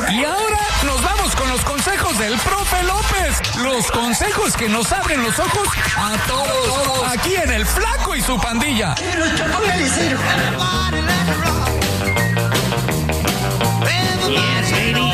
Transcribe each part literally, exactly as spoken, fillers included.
Y ahora nos vamos con los consejos del profe López. Los consejos que nos abren los ojos a todos. Aquí en El Flaco y su pandilla. Yes, baby.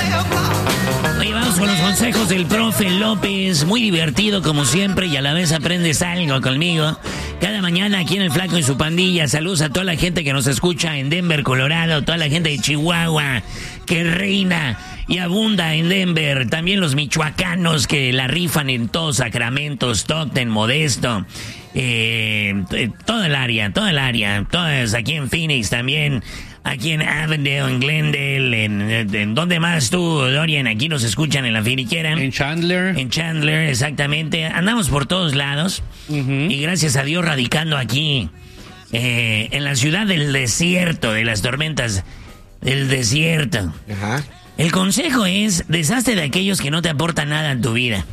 Oye, vamos con los consejos del profe López. Muy divertido como siempre y a la vez aprendes algo conmigo. Cada mañana aquí en El Flaco y su pandilla. Saludos a toda la gente que nos escucha en Denver, Colorado. Toda la gente de Chihuahua que reina y abunda en Denver. También los michoacanos que la rifan en todos Sacramento, Stockton, Modesto. Eh, todo el área, todo el área. Todas aquí en Phoenix también. Aquí en Avondale, en Glendale, en, en, en ¿dónde más tú, Dorian? Aquí nos escuchan en la finiquera. En Chandler. En Chandler, exactamente. Andamos por todos lados. Uh-huh. Y gracias a Dios radicando aquí, eh, en la ciudad del desierto, de las tormentas del desierto. Ajá. El consejo es, deshazte de aquellos que no te aportan nada en tu vida.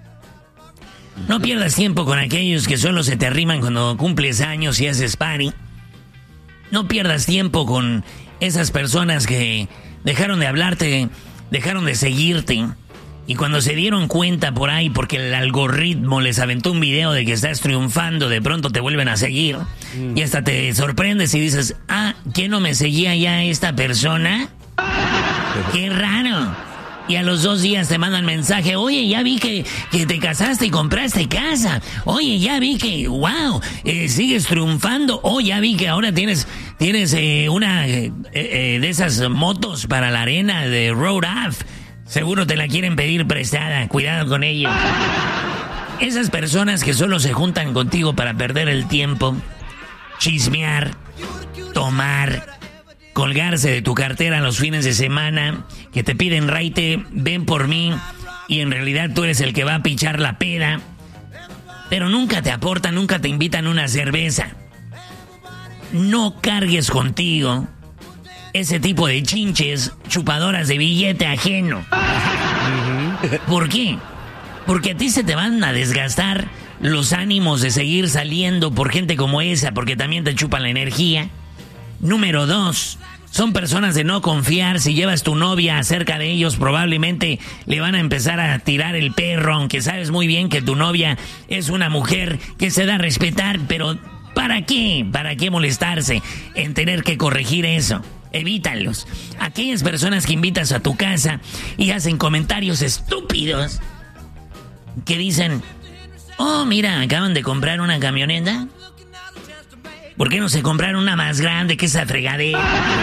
No pierdas tiempo con aquellos que solo se te arriman cuando cumples años y haces party. No pierdas tiempo con esas personas que dejaron de hablarte, dejaron de seguirte. Y cuando se dieron cuenta por ahí, porque el algoritmo les aventó un video de que estás triunfando, de pronto te vuelven a seguir. Mm. Y hasta te sorprendes y dices, ah, ¿qué no me seguía ya esta persona? ¡Qué raro! Y a los dos días te mandan mensaje, oye, ya vi que, que te casaste y compraste casa. Oye, ya vi que, wow, eh, sigues triunfando. Oh, ya vi que ahora tienes, tienes eh, una eh, eh, de esas motos para la arena de Road Ave. Seguro te la quieren pedir prestada. Cuidado con ello. Esas personas que solo se juntan contigo para perder el tiempo, chismear, tomar, colgarse de tu cartera los fines de semana, que te piden raite, ven por mí, y en realidad tú eres el que va a pichar la peda, pero nunca te aportan, nunca te invitan una cerveza. No cargues contigo ese tipo de chinches chupadoras de billete ajeno. ¿Por qué? Porque a ti se te van a desgastar los ánimos de seguir saliendo por gente como esa, porque también te chupan la energía. Número dos, son personas de no confiar. Si llevas tu novia cerca de ellos, probablemente le van a empezar a tirar el perro, aunque sabes muy bien que tu novia es una mujer que se da a respetar, pero ¿para qué? ¿Para qué molestarse en tener que corregir eso? Evítalos. Aquellas personas que invitas a tu casa y hacen comentarios estúpidos que dicen, oh, mira, acaban de comprar una camioneta. ¿Por qué no se compraron una más grande que esa fregadera?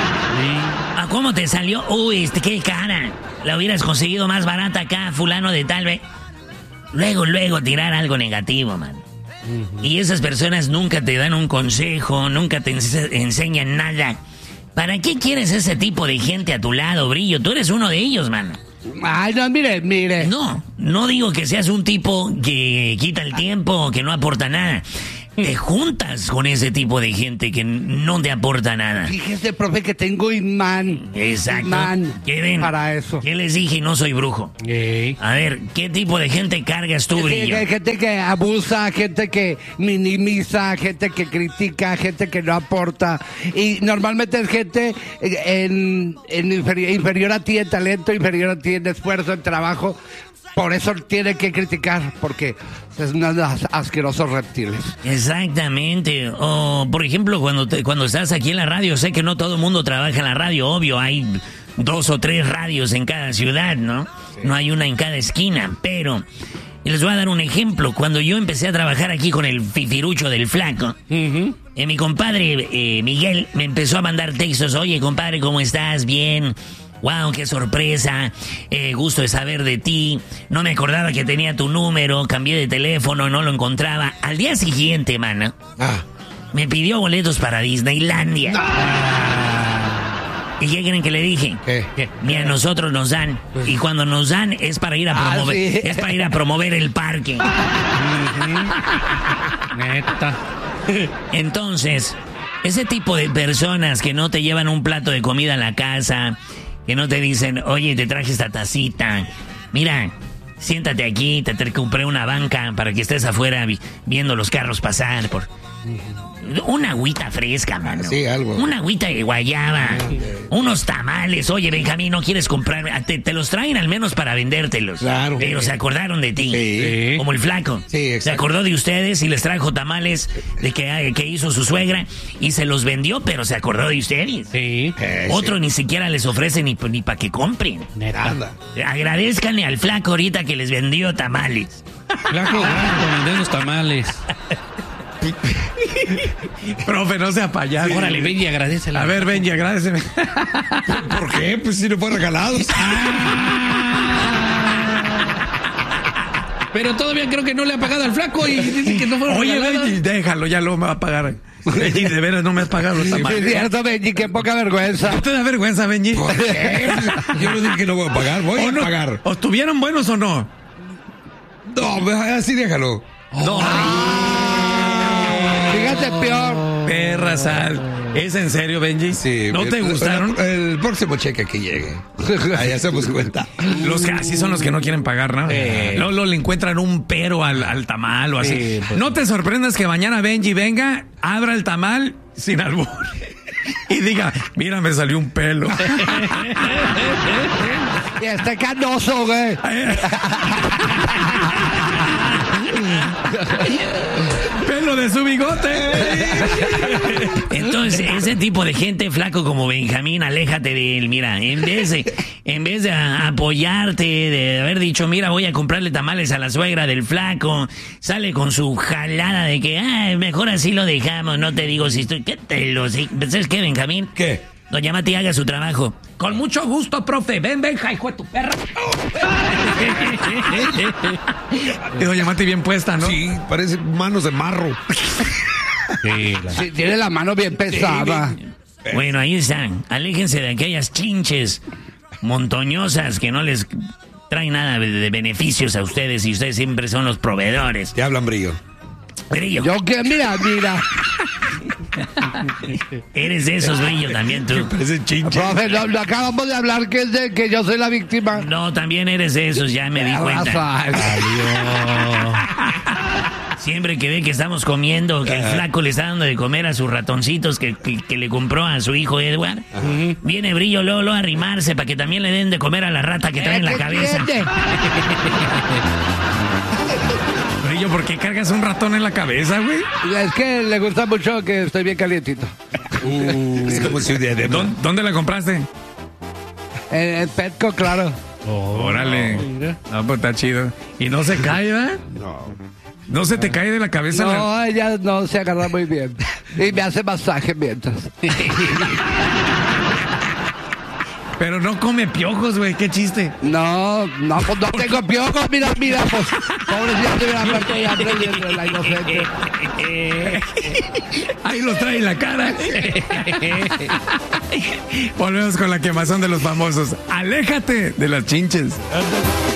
¿A cómo te salió? Uy, este, qué cara. La hubieras conseguido más barata acá, fulano de tal vez. Luego, luego tirar algo negativo, man. Uh-huh. Y esas personas nunca te dan un consejo, nunca te ense- enseñan nada. ¿Para qué quieres ese tipo de gente a tu lado, Brillo? Tú eres uno de ellos, man. Ay, no, mire, mire. No, no digo que seas un tipo que quita el tiempo, que no aporta nada. Te juntas con ese tipo de gente que no te aporta nada. Fíjese, profe, que tengo imán. Exacto. Imán. ¿Qué ven? Para eso. ¿Qué les dije? No soy brujo. ¿Eh? A ver, ¿qué tipo de gente cargas tú, Brillo? Hay gente que abusa, gente que minimiza, gente que critica, gente que no aporta. Y normalmente es gente en, en inferior, inferior a ti en talento, inferior a ti en esfuerzo, en trabajo. Por eso tiene que criticar, porque es unos asquerosos reptiles. Exactamente. O, por ejemplo, cuando te, cuando estás aquí en la radio, sé que no todo el mundo trabaja en la radio, obvio, hay dos o tres radios en cada ciudad, ¿no? Sí. No hay una en cada esquina, pero les voy a dar un ejemplo. Cuando yo empecé a trabajar aquí con el fifirucho del Flaco, uh-huh. eh, mi compadre eh, Miguel me empezó a mandar textos. Oye, compadre, ¿cómo estás? Bien. Wow, qué sorpresa, eh, gusto de saber de ti, no me acordaba que tenía tu número, cambié de teléfono, no lo encontraba. Al día siguiente, mano, ah. me pidió boletos para Disneylandia. Ah. ¿Y qué creen que le dije? ¿Qué? ¿Qué? Mira, nosotros nos dan, pues, y cuando nos dan es para ir a promover, ah, ¿sí? es para ir a promover el parque. Neta. Entonces, ese tipo de personas que no te llevan un plato de comida a la casa, que no te dicen, oye, te traje esta tacita, mira, siéntate aquí, te, te compré una banca para que estés afuera vi, viendo los carros pasar por Una agüita fresca, mano. Sí, algo. Una agüita de guayaba. Unos tamales. Oye, Benjamín, ¿no quieres comprar? Te, te los traen al menos para vendértelos. Claro. Pero se acordaron de ti. Sí. Como el flaco. Sí, exacto. Se acordó de ustedes y les trajo tamales de que, que hizo su suegra y se los vendió, pero se acordó de ustedes. Sí. Eh, Otro sí. ni siquiera les ofrece ni, ni para que compren. Nada. Agradezcanle al flaco ahorita que les vendió tamales. Flaco, gracias por vender los tamales. Profe, no sea payaso. Órale, ven y agradecele. A ver, Benji, agradeceme. ¿Por qué? Pues si no fue regalado. Pero todavía creo que no le ha pagado al flaco y dice que no fueron Oye, regaladas. Benji, déjalo, ya lo me va a pagar. Benji, de veras no me has pagado los Sí, es tamales. cierto, Benji, qué poca vergüenza. ¿No te da vergüenza, Benji? ¿Por qué? Yo no dije que no voy a pagar, voy ¿O a no? pagar. ¿O estuvieron buenos o no? No, así déjalo. No. Fíjate, peor. Perra sal. ¿Es en serio, Benji? Sí. ¿No te el- gustaron? El, el próximo cheque que llegue. Ahí hacemos cuenta. Los que así son los que no quieren pagar, ¿no? Eh. Luego le encuentran un pero al, al tamal o así. Sí, pues no te sorprendas que mañana Benji venga, abra el tamal sin albur y diga, mira, me salió un pelo. Y este canoso, güey. Pelo de su bigote. Entonces, ese tipo de gente, flaco como Benjamín, aléjate de él. Mira, en vez de, en vez de a- apoyarte, de haber dicho, mira, voy a comprarle tamales a la suegra del flaco, sale con su jalada de que, ah, mejor así lo dejamos, no te digo si estoy... ¿Qué te lo sé? ¿Sabes qué, Benjamín? ¿Qué? Doña Mati haga su trabajo. Con mucho gusto, profe. Ven, Benja, hijo de tu perra. Y doña Mati bien puesta, ¿no? Sí, parece manos de marro. Sí, la- Sí, tiene la mano bien pesada. Bueno, ahí están. Aléjense de aquellas chinches montoñosas que no les traen nada de de beneficios a ustedes y ustedes siempre son los proveedores. Te hablan brillo. Brillo, Yo que, mira, mira. eres de esos, Brillo, también tú. Parece chinche. Profe, no, no acabamos de hablar que es de que yo soy la víctima. No, también eres de esos, ya me di cuenta. Siempre que ve que estamos comiendo, que el flaco le está dando de comer a sus ratoncitos que, que, que le compró a su hijo Edward, viene Brillo luego, luego a arrimarse para que también le den de comer a la rata que trae en la ¿Qué cabeza. tiene? Brillo, ¿por qué cargas un ratón en la cabeza, güey? Es que le gusta mucho que estoy bien calientito. Es como si un día de... ¿Dó- ¿Dónde la compraste? En, en Petco, claro. Órale. No, pues está chido. ¿Y no se cae, ¿verdad? No. ¿No se te cae de la cabeza? la- No, ella no se agarra muy bien. Y me hace masaje mientras. Pero no come piojos, güey. Qué chiste. No, no, pues no tengo piojos. Mira, mira, pues. Pobrecito, mira, muerto de hambre y la inocente. Ahí lo trae en la cara. Volvemos con la quemazón de los famosos. Aléjate de las chinches.